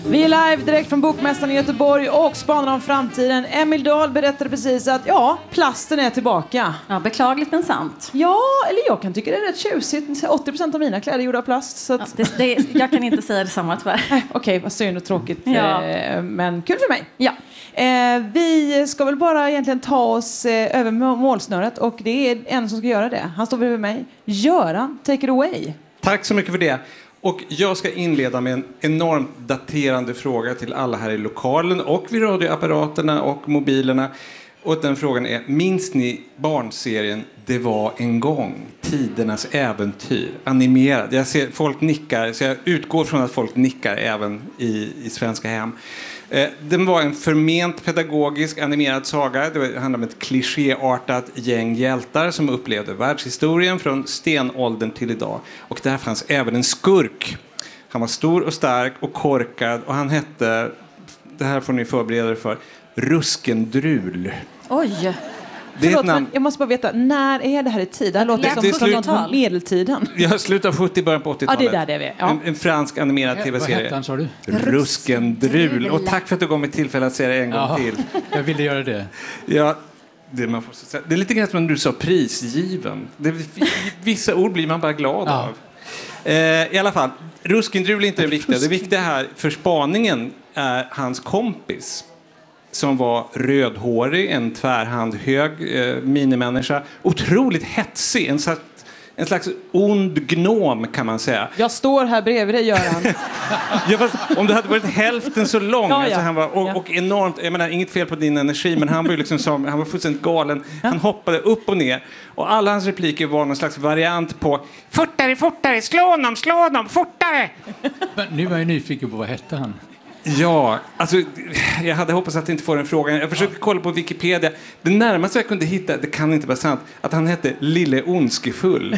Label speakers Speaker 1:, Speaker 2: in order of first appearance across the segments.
Speaker 1: Vi är live direkt från Bokmässan i Göteborg och spanar om framtiden. Emil Dahl berättade precis att plasten är tillbaka.
Speaker 2: Ja, beklagligt men sant.
Speaker 1: Ja, eller jag kan tycka det är rätt tjusigt. 80% av mina kläder är gjorda av plast. Så att...
Speaker 2: jag kan inte säga detsamma tyvärr.
Speaker 1: Okej, vad synd och tråkigt.
Speaker 2: Ja.
Speaker 1: Men kul för mig.
Speaker 2: Ja.
Speaker 1: Vi ska väl bara egentligen ta oss över målsnöret. Och det är en som ska göra det. Han står bredvid mig. Göran, take it away.
Speaker 3: Tack så mycket för det. Och jag ska inleda med en enormt daterande fråga till alla här i lokalen och vid radioapparaterna och mobilerna. Och den frågan är, minns ni barnserien Det var en gång, Tidernas äventyr, animerad? Jag ser folk nickar, så jag utgår från att folk nickar även i svenska hem. Den var en förment pedagogisk animerad saga. Det handlar om ett klichéartat gäng hjältar som upplevde världshistorien från stenåldern till idag. Och där fanns även en skurk. Han var stor och stark och korkad och han hette, det här får ni förbereda er för, Ruskendrul.
Speaker 2: Oj.
Speaker 1: Förlåt, men jag måste bara veta, när är det här i tid? Det här låter som något från medeltiden.
Speaker 3: Jag slutar 70, början på 80-talet.
Speaker 1: Ja, det är där det är. Ja.
Speaker 3: En fransk animerad tv-serie.
Speaker 4: Vad hette han, sa du?
Speaker 3: Ruskendrul. Och tack för att du gav mig tillfälle att säga det en gång till.
Speaker 4: Jag ville göra det.
Speaker 3: Ja, det är lite grann som när du sa prisgiven. Vissa ord blir man bara glad av. I alla fall, Ruskendrul är inte det viktiga. Det viktiga här för spaningen är hans kompis. Som var rödhårig, en tvärhand hög minimänniska. Otroligt hetsig, en slags ond gnom kan man säga.
Speaker 1: Jag står här bredvid dig, Göran.
Speaker 3: Om du hade varit hälften så lång.
Speaker 1: Ja.
Speaker 3: Alltså han var, och enormt, jag menar inget fel på din energi, men han var ju liksom han var fullständigt galen. Han hoppade upp och ner. Och alla hans repliker var någon slags variant på fortare, fortare, slå honom, fortare!
Speaker 4: Men nu är jag nyfiken på vad hette han?
Speaker 3: Ja, alltså jag hade hoppats att inte få den frågan. Jag försökte kolla på Wikipedia. Det närmaste jag kunde hitta, det kan inte vara sant, att han hette Lille Ondskefull.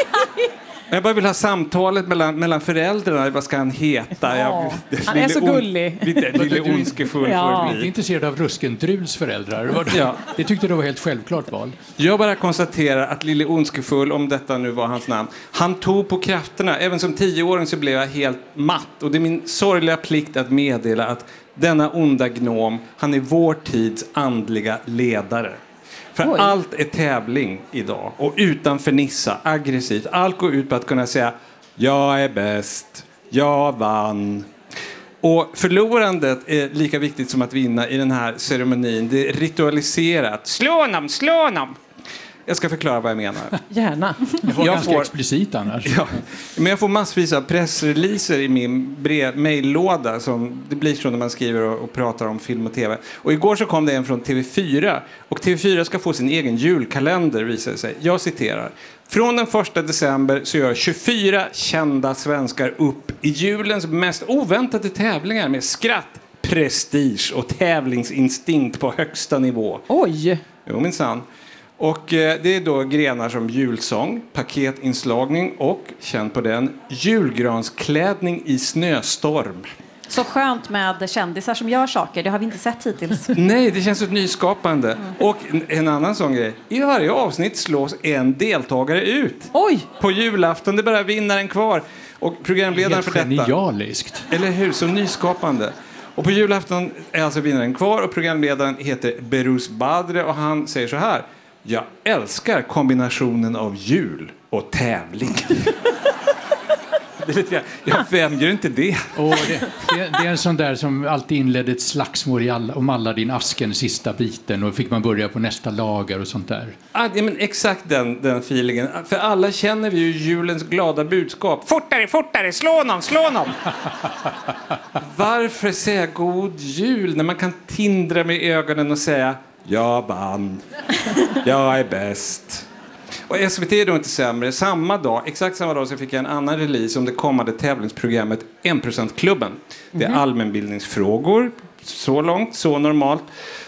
Speaker 3: Jag bara vill ha samtalet mellan föräldrarna. Vad ska han heta?
Speaker 1: Han är så gullig.
Speaker 3: Lille Ondskefull.
Speaker 4: Jag är inte intresserad av Ruskendruls föräldrar. Det tyckte du var helt självklart val.
Speaker 3: Jag bara konstaterar att Lille Ondskefull, om detta nu var hans namn, han tog på krafterna. Även som 10-åring så blev jag helt matt. Och det är min sorgliga plikt att meddela att denna onda gnom, han är vår tids andliga ledare. För allt är tävling idag. Och utan fernissa, aggressivt. Allt går ut på att kunna säga jag är bäst, jag vann. Och förlorandet är lika viktigt som att vinna i den här ceremonin. Det är ritualiserat. Slå honom! Jag ska förklara vad jag menar.
Speaker 1: Gärna.
Speaker 4: Det var ganska explicit annars.
Speaker 3: Ja, men jag får massvis av pressreleaser i min mejllåda som det blir så när man skriver och pratar om film och tv. Och igår så kom det en från TV4. Och TV4 ska få sin egen julkalender, visar det sig. Jag citerar. Från den 1 december så gör 24 kända svenskar upp i julens mest oväntade tävlingar med skratt, prestige och tävlingsinstinkt på högsta nivå.
Speaker 1: Oj!
Speaker 3: Jo, minsann. Och det är då grenar som julsång, paketinslagning och, känd på den, julgransklädning i snöstorm.
Speaker 2: Så skönt med kändisar som gör saker. Det har vi inte sett hittills.
Speaker 3: Nej, det känns så nyskapande. Och en annan sån grej. I varje avsnitt slås en deltagare ut.
Speaker 1: Oj!
Speaker 3: På julafton, det är bara vinnaren kvar. Och programledaren för detta.
Speaker 4: Genialiskt.
Speaker 3: Eller hur? Så nyskapande. Och på julafton är alltså vinnaren kvar och programledaren heter Berus Badre och han säger så här. Jag älskar kombinationen av jul och tävling. Vem gör inte det?
Speaker 4: Det är en sån där som alltid inledde ett slagsmål om alla din asken sista biten och fick man börja på nästa lager och sånt där.
Speaker 3: Ja, men exakt den feelingen. För alla känner vi ju julens glada budskap. Fortare, slå honom! Varför säga god jul när man kan tindra med ögonen och säga jag vann, jag är bäst. Och SVT är då inte sämre. Exakt samma dag så fick jag en annan release om det kommande tävlingsprogrammet 1%-klubben. Det är allmänbildningsfrågor, så långt, så normalt.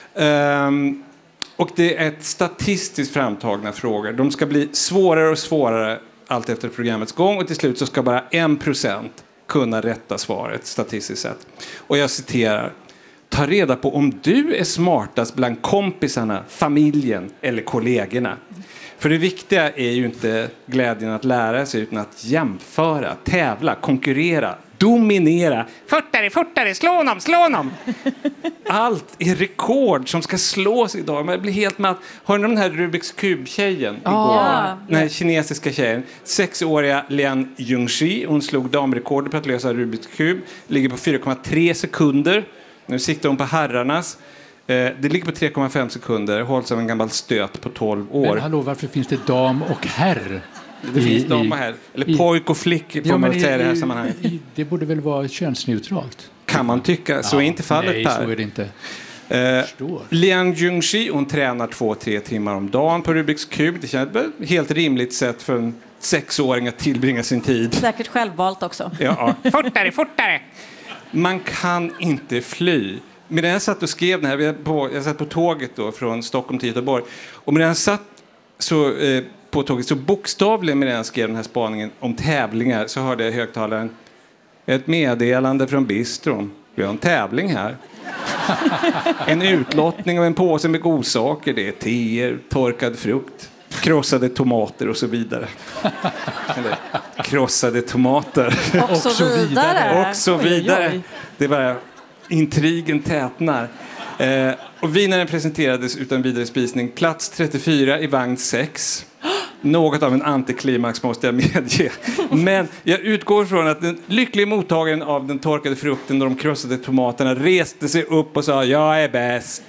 Speaker 3: Och det är ett statistiskt framtagna frågor. De ska bli svårare och svårare allt efter programmets gång. Och till slut så ska bara 1% kunna rätta svaret statistiskt sett. Och jag citerar. Ta reda på om du är smartast bland kompisarna, familjen eller kollegorna. För det viktiga är ju inte glädjen att lära sig utan att jämföra, tävla, konkurrera, dominera. Fortare, slå honom. Allt är rekord som ska slås idag. Man blir helt matt. Har ni den här Rubiks kub-tjejen igår? Den här kinesiska tjejen. 6-åriga Lian Yungshi. Hon slog damrekordet på att lösa Rubiks kub. Ligger på 4,3 sekunder. Nu siktar hon på herrarnas. Det ligger på 3,5 sekunder. Hålls av en gammal stöt på 12 år.
Speaker 4: Men hallå, varför finns det dam och herr?
Speaker 3: Det finns dam och herr. Eller pojk och flick får man säga i det här sammanhanget.
Speaker 4: Det borde väl vara könsneutralt?
Speaker 3: Kan man tycka. Så är inte fallet,
Speaker 4: nej,
Speaker 3: Per.
Speaker 4: så är det inte.
Speaker 3: Lian Yungshi, hon tränar 2-3 timmar om dagen på Rubiks kub. Det känns ett helt rimligt sätt för en 6-åring att tillbringa sin tid.
Speaker 2: Säkert självvalt också.
Speaker 3: Ja. Fortare! Man kan inte fly. Medan jag satt och skrev den här, jag satt på tåget då från Stockholm till Göteborg. Och medan jag satt på tåget så bokstavligen medan jag skrev den här spaningen om tävlingar så hörde jag i högtalaren ett meddelande från bistron. Vi har en tävling här. En utlottning av en påse med godsaker. Det är teer, torkad frukt, krossade tomater och så vidare. Eller, krossade tomater.
Speaker 2: Och så vidare.
Speaker 3: Och så vidare.
Speaker 1: Oj.
Speaker 3: Det är bara intrigen tätnar. Och vi när den presenterades utan vidare spisning, plats 34 i vagn 6. Något av en antiklimax måste jag medge. Men jag utgår från att den lyckliga mottagaren av den torkade frukten och de krossade tomaterna reste sig upp och sa jag är bäst.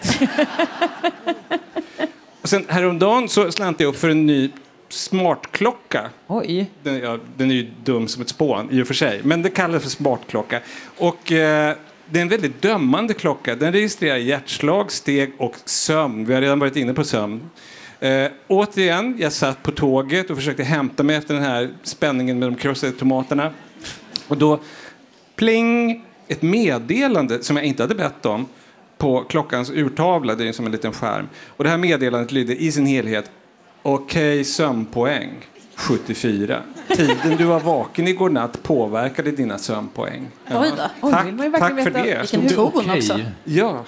Speaker 3: Och sen häromdagen så slantade jag upp för en ny smartklocka.
Speaker 1: Oj.
Speaker 3: Den är ju dum som ett spån i och för sig. Men det kallas för smartklocka. Och det är en väldigt dömande klocka. Den registrerar hjärtslag, steg och sömn. Vi har redan varit inne på sömn. Återigen, jag satt på tåget och försökte hämta mig efter den här spänningen med de krossade tomaterna. Och då, pling, ett meddelande som jag inte hade bett om på klockans urtavla. Det är som en liten skärm. Och det här meddelandet lyder i sin helhet: okej, sömnpoäng 74. Tiden du var vaken igår natt påverkade dina sömnpoäng. Ja.
Speaker 2: Oj då.
Speaker 3: Tack,
Speaker 1: vill man ju verkligen
Speaker 3: tack för
Speaker 1: veta.
Speaker 3: det.
Speaker 2: Vilken ton också.
Speaker 3: Ja.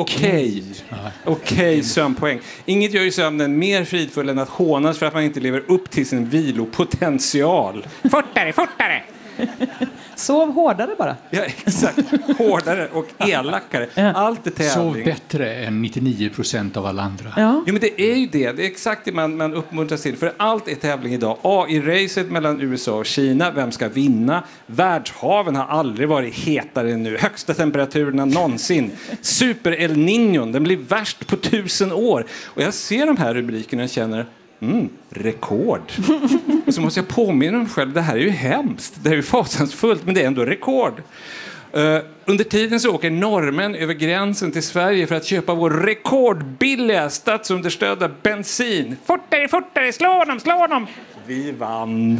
Speaker 3: Okej, sömnpoäng. Inget gör ju sömnen mer fridfull än att hånas för att man inte lever upp till sin vilopotential. Fortare!
Speaker 1: Sov hårdare bara.
Speaker 3: Ja, exakt. Hårdare och elakare. Allt är tävling.
Speaker 4: Sov bättre än 99% av alla andra.
Speaker 1: Ja.
Speaker 3: Jo, men det är ju det. Det är exakt det man uppmuntras till. För allt är tävling idag. I racet mellan USA och Kina. Vem ska vinna? Världshaven har aldrig varit hetare än nu. Högsta temperaturerna någonsin. Super El Niño. Den blir värst på 1000 år. Och jag ser de här rubrikerna och känner rekord. Och så måste jag påminna mig själv. Det här är ju hemskt. Det här är ju fasansfullt. Men det är ändå rekord. Under tiden så åker norrmän över gränsen till Sverige för att köpa vår rekordbilliga statsunderstödda bensin. Fortare, slå honom! Vi vann.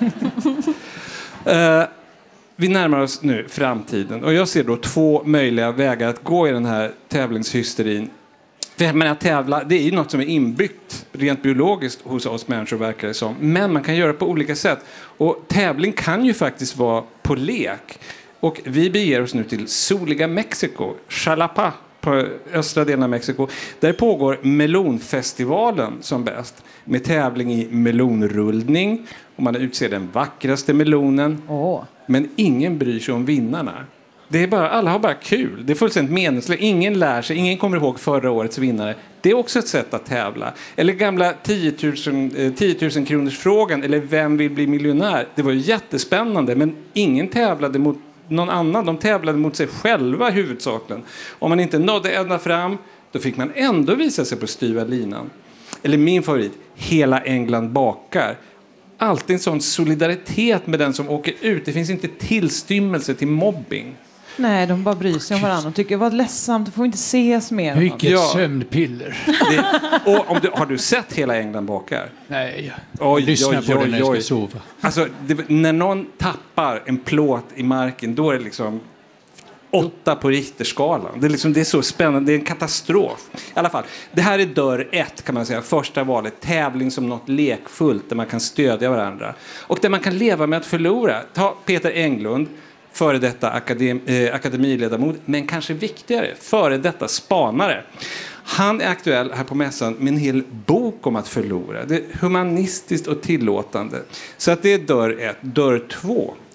Speaker 3: Vi närmar oss nu framtiden. Och jag ser då 2 möjliga vägar att gå i den här tävlingshysterin. Men att tävla, det är ju något som är inbyggt rent biologiskt hos oss människor, verkar det som. Men man kan göra på olika sätt. Och tävling kan ju faktiskt vara på lek. Och vi beger oss nu till soliga Mexiko, Xalapa, på östra delen av Mexiko. Där pågår melonfestivalen som bäst. Med tävling i melonrullning. Och man utser den vackraste melonen. Men ingen bryr sig om vinnarna. Det är bara, alla har bara kul. Det är fullständigt meningslöst. Ingen lär sig. Ingen kommer ihåg förra årets vinnare. Det är också ett sätt att tävla. Eller gamla 10 000 kronors frågan. Eller vem vill bli miljonär? Det var ju jättespännande. Men ingen tävlade mot någon annan. De tävlade mot sig själva huvudsakligen. Om man inte nådde ända fram, då fick man ändå visa sig på styva linan. Eller min favorit, Hela England bakar. Alltid en sån solidaritet med den som åker ut. Det finns inte tillstymmelse till mobbing.
Speaker 1: Nej, de bara bryr sig om varandra. De tycker vad ledsamt, du får inte ses mer.
Speaker 4: Vilket sömnpiller.
Speaker 3: Har du sett Hela England bakar?
Speaker 4: Nej, lyssna på det när jag ska sova.
Speaker 3: Alltså, när någon tappar en plåt i marken, då är det liksom 8 på Richterskalan. Det är så spännande. Det är en katastrof. I alla fall, det här är dörr 1 kan man säga. Första valet. Tävling som något lekfullt där man kan stödja varandra. Och där man kan leva med att förlora. Ta Peter Englund, före detta akademiledamot, men kanske viktigare, före detta spanare. Han är aktuell här på mässan med en hel bok om att förlora. Det är humanistiskt och tillåtande. Så att det är dörr 1. Dörr 2.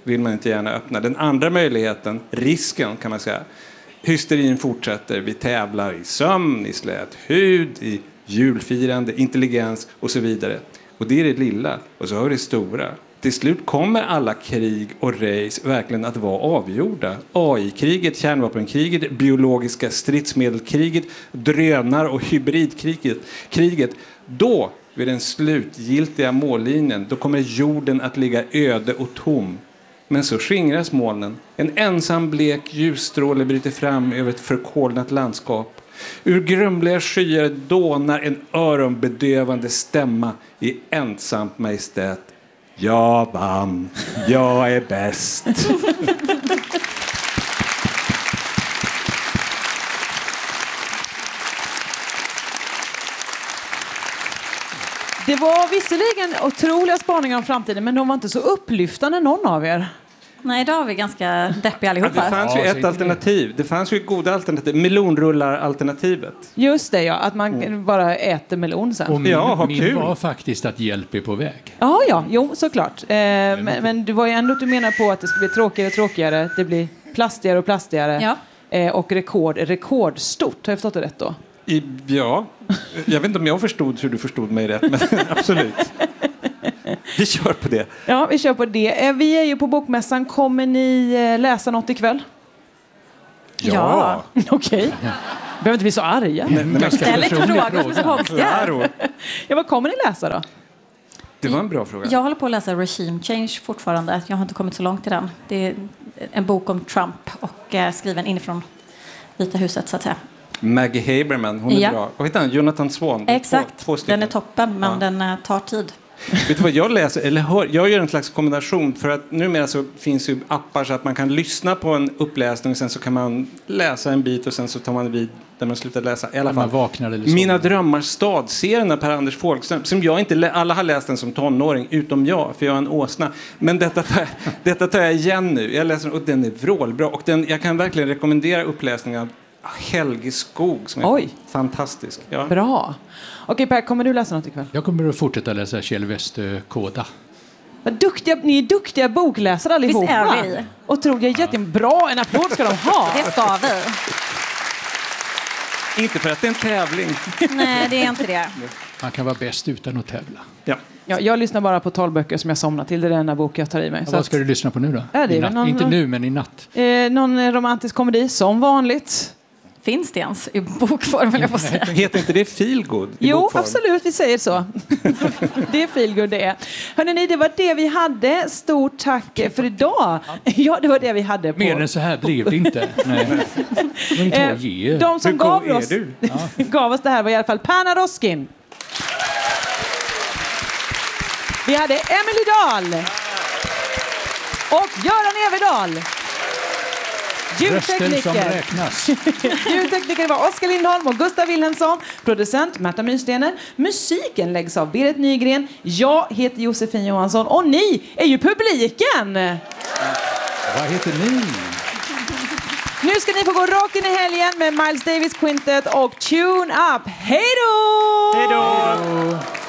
Speaker 3: vill man inte gärna öppna. Den andra möjligheten, risken kan man säga, hysterin fortsätter. Vi tävlar i sömn, i slät hud, i julfirande, intelligens och så vidare. Och det är det lilla. Och så har vi det stora. Till slut kommer alla krig och race verkligen att vara avgjorda. AI-kriget, kärnvapenkriget, biologiska stridsmedelkriget, drönar- och hybridkriget. Då, vid den slutgiltiga mållinjen, då kommer jorden att ligga öde och tom. Men så skingras molnen. En ensam blek ljusstråle bryter fram över ett förkolnat landskap. Ur grumliga skyar dånar en öronbedövande stämma i ensamt majestät. Jag vann. Jag är bäst.
Speaker 1: Det var visserligen otroliga spaningar om framtiden, men de var inte så upplyftande någon av er.
Speaker 2: Nej, idag är vi ganska deppiga allihopa.
Speaker 3: Det fanns ju ett alternativ. Det fanns ju goda alternativ. Melonrullar-alternativet.
Speaker 1: Just det, ja. Att man bara äter melon sen.
Speaker 4: Och min
Speaker 3: kul.
Speaker 4: var faktiskt att hjälp är på väg.
Speaker 1: Ja, jo, såklart. Men det var ju ändå att du menar på att det ska bli tråkigare och tråkigare. Det blir plastigare och plastigare.
Speaker 2: Ja.
Speaker 1: Och rekordstort. Har jag förstått det rätt då?
Speaker 3: Ja, jag vet inte om jag förstod hur du förstod mig rätt, men absolut. Vi kör på det.
Speaker 1: Ja, vi kör på det. Vi är ju på Bokmässan. Kommer ni läsa något ikväll?
Speaker 2: Ja.
Speaker 1: Okej. Behöver inte bli så arga.
Speaker 2: Ställ lite frågor som är så konstiga.
Speaker 1: Ja, vad kommer ni läsa då?
Speaker 3: Det var en bra fråga.
Speaker 2: Jag håller på att läsa Regime Change fortfarande. Jag har inte kommit så långt i den. Det är en bok om Trump och skriven inifrån Vita huset, så att säga.
Speaker 3: Maggie Haberman, hon är bra. Och vet han, Jonathan Swan.
Speaker 2: Exakt,
Speaker 3: två stycken.
Speaker 2: den är toppen, men den tar tid.
Speaker 3: Vet du vad jag läser? Eller hör? Jag gör en slags kombination, för att numera så finns ju appar så att man kan lyssna på en uppläsning och sen så kan man läsa en bit och sen så tar man vid där man slutar läsa. I alla fall.
Speaker 4: Vaknar eller så.
Speaker 3: Mina drömmar stad-serien av Per-Anders Fogelström, som jag inte alla har läst den som tonåring utom jag, för jag är en åsna. Men detta tar jag igen nu. Jag läser den och den är vrålbra, och jag kan verkligen rekommendera uppläsningen av Helge Skog som är fantastisk. Ja.
Speaker 1: Bra. Okej, Per, kommer du läsa något ikväll?
Speaker 4: Jag kommer att fortsätta läsa Kjell Westö Kåda.
Speaker 1: Vad duktiga, ni är duktiga bokläsare allihopa.
Speaker 2: Visst är vi?
Speaker 1: Otroligt, jättebra. En applåd ska de ha.
Speaker 2: Det ska vi.
Speaker 3: Inte för att det är en tävling.
Speaker 2: Nej, det är inte det.
Speaker 4: Man kan vara bäst utan att tävla.
Speaker 3: Ja.
Speaker 1: Ja, jag lyssnar bara på talböcker som jag somnar till. Det är den enda bok jag tar i mig.
Speaker 4: Ja, vad ska du lyssna på nu då?
Speaker 1: Ja, det är
Speaker 4: natt.
Speaker 1: någon,
Speaker 4: Inte nu, men i natt.
Speaker 1: Någon romantisk komedi, som vanligt.
Speaker 2: Finns det ens i bokform, vill jag få säga.
Speaker 3: Heter inte det feelgood i
Speaker 1: Jo,
Speaker 3: bokform?
Speaker 1: absolut, vi säger så. Det är feelgood det är. Hörrni, det var det vi hade. Stort tack för idag. Ja, det var det vi hade.
Speaker 4: Mer än så här blev det inte. Nej.
Speaker 1: De som gav oss det här var i alla fall Perna Roskin. Vi hade Emily Dahl. Och Göran Everdahl. Ljudtekniker var Oskar Lindholm och Gustav Wilhelmsson. Producent Märta Myrstener. Musiken läggs av Berit Nygren. Jag heter Josefin Johansson och ni är ju publiken.
Speaker 4: Vad heter ni?
Speaker 1: Nu ska ni få gå rakt in i helgen med Miles Davis Quintet och Tune Up. Hej då!
Speaker 3: Hej då!